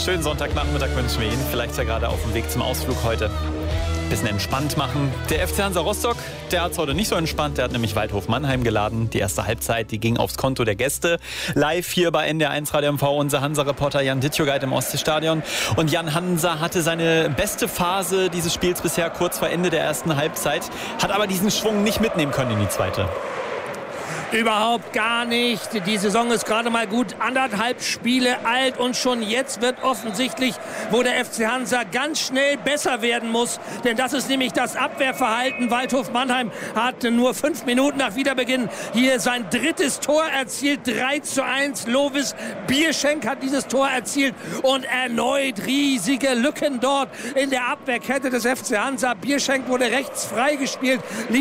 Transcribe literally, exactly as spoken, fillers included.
Schönen Sonntagnachmittag wünschen wir Ihnen. Vielleicht ja gerade auf dem Weg zum Ausflug heute. Bisschen entspannt machen. Der F C Hansa Rostock, der hat es heute nicht so entspannt. Der hat nämlich Waldhof Mannheim geladen. Die erste Halbzeit, die ging aufs Konto der Gäste. Live hier bei N D R eins Radio M V, unser Hansa-Reporter Jan Dittjogait im Ostseestadion. Und Jan, Hansa hatte seine beste Phase dieses Spiels bisher kurz vor Ende der ersten Halbzeit. Hat aber diesen Schwung nicht mitnehmen können in die zweite. Überhaupt gar nicht. Die Saison ist gerade mal gut anderthalb Spiele alt und schon jetzt wird offensichtlich, wo der F C Hansa ganz schnell besser werden muss. Denn das ist nämlich das Abwehrverhalten. Waldhof Mannheim hat nur fünf Minuten nach Wiederbeginn hier sein drittes Tor erzielt. drei zu eins. Lovis Bierschenk hat dieses Tor erzielt und erneut riesige Lücken dort in der Abwehrkette des F C Hansa. Bierschenk wurde rechts freigespielt.